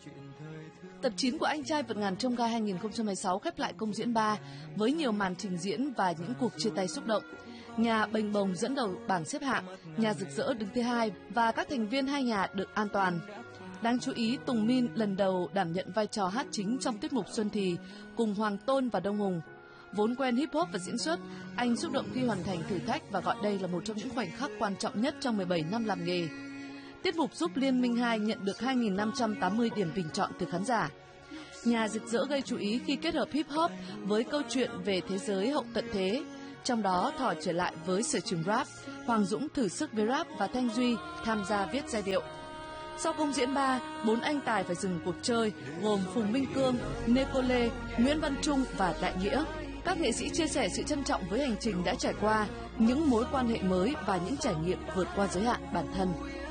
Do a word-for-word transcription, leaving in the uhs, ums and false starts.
Tập chín của Anh trai vượt ngàn chông gai hai nghìn không trăm mười sáu khép lại công diễn ba với nhiều màn trình diễn và những cuộc chia tay xúc động. Nhà bềnh bồng dẫn đầu bảng xếp hạng, nhà rực rỡ đứng thứ hai và các thành viên hai nhà được an toàn. Đáng chú ý, Tùng Min lần đầu đảm nhận vai trò hát chính trong tiết mục Xuân Thì cùng Hoàng Tôn và Đông Hùng. Vốn quen hip hop và diễn xuất, anh xúc động khi hoàn thành thử thách và gọi đây là một trong những khoảnh khắc quan trọng nhất trong mười bảy năm làm nghề. Tiết mục giúp Liên Minh hai nhận được hai nghìn năm trăm tám mươi điểm bình chọn từ khán giả. Nhà rực rỡ gây chú ý khi kết hợp hip hop với câu chuyện về thế giới hậu tận thế. Trong đó Thỏ trở lại với sở trường rap, Hoàng Dũng thử sức với rap và Thanh Duy tham gia viết giai điệu. Sau công diễn ba, bốn anh tài phải dừng cuộc chơi gồm Phùng Minh Cương, Nicole, Nguyễn Văn Trung và Đại Nghĩa. Các nghệ sĩ chia sẻ sự trân trọng với hành trình đã trải qua, những mối quan hệ mới và những trải nghiệm vượt qua giới hạn bản thân.